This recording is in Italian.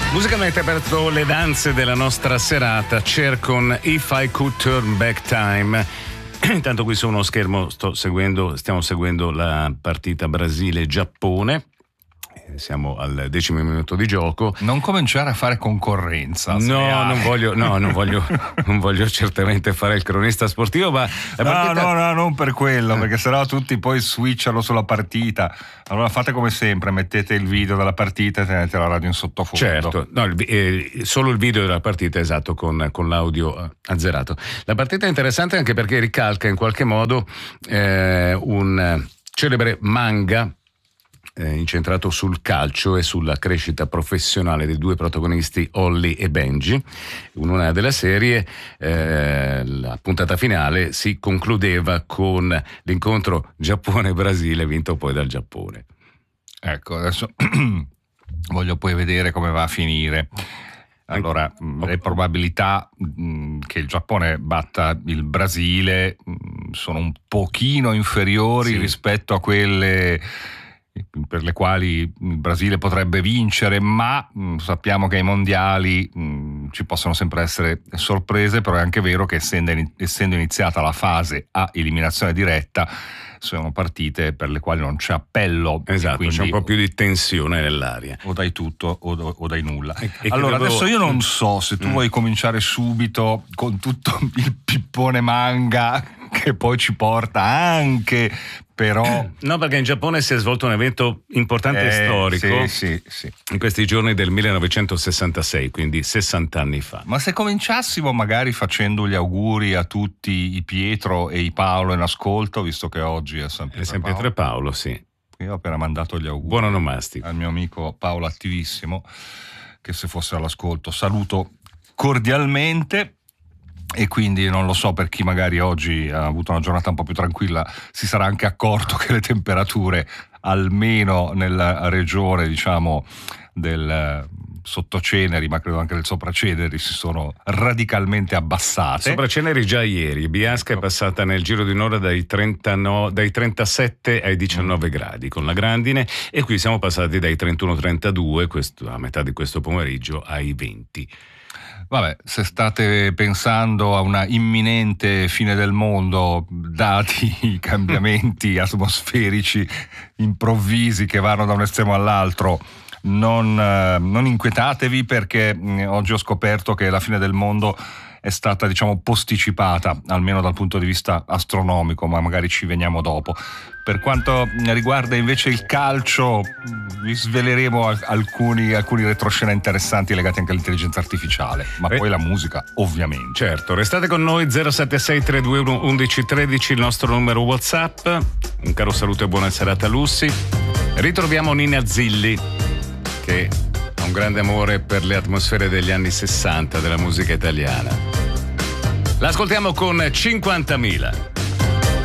Musica mi ha aperto le danze della nostra serata, Cher con If I Could Turn Back Time. Intanto qui su uno schermo stiamo seguendo la partita Brasile-Giappone. Siamo al 10° minuto di gioco. Non cominciare a fare concorrenza. Non voglio certamente fare il cronista sportivo, ma la partita... No, non per quello, perché sennò tutti poi switchano sulla partita. Allora fate come sempre, mettete il video della partita e tenete la radio in sottofondo. Certo, no, solo il video della partita, esatto, con l'audio azzerato. La partita è interessante anche perché ricalca in qualche modo un celebre manga incentrato sul calcio e sulla crescita professionale dei due protagonisti Holly e Benji. In una della serie la puntata finale si concludeva con l'incontro Giappone-Brasile vinto poi dal Giappone. Ecco, adesso voglio poi vedere come va a finire. Allora, le probabilità che il Giappone batta il Brasile sono un pochino inferiori rispetto a quelle per le quali il Brasile potrebbe vincere, ma sappiamo che ai mondiali ci possono sempre essere sorprese, però è anche vero che essendo iniziata la fase a eliminazione diretta sono partite per le quali non c'è appello. Esatto, quindi c'è un po' più di tensione nell'aria. O dai tutto o dai nulla. Allora adesso io non so se tu vuoi cominciare subito con tutto il pippone manga che poi ci porta anche... Però no, perché in Giappone si è svolto un evento importante e storico sì. in questi giorni del 1966, quindi 60 anni fa. Ma se cominciassimo magari facendo gli auguri a tutti i Pietro e i Paolo in ascolto, visto che oggi è San Pietro e Paolo, sì. Io ho appena mandato gli auguri. Buon onomastico al mio amico Paolo Attivissimo, che se fosse all'ascolto saluto cordialmente. E quindi non lo so, per chi magari oggi ha avuto una giornata un po' più tranquilla si sarà anche accorto che le temperature almeno nella regione diciamo del sottoceneri, ma credo anche del sopraceneri, si sono radicalmente abbassate. Sopraceneri già ieri, Biasca è passata nel giro di un'ora dai 37 ai 19 gradi con la grandine, e qui siamo passati dai 31-32 a metà di questo pomeriggio ai 20. Vabbè, se state pensando a una imminente fine del mondo, dati i cambiamenti atmosferici improvvisi che vanno da un estremo all'altro, non inquietatevi, perché oggi ho scoperto che la fine del mondo è stata diciamo posticipata, almeno dal punto di vista astronomico, ma magari ci veniamo dopo. Per quanto riguarda invece il calcio, vi sveleremo alcuni retroscena interessanti legati anche all'intelligenza artificiale, ma poi la musica ovviamente. Certo, restate con noi, 076 321 1113 il nostro numero WhatsApp. Un caro saluto e buona serata a Lucy. Ritroviamo Nina Zilli, che ha un grande amore per le atmosfere degli anni 60 della musica italiana. L'ascoltiamo con 50.000.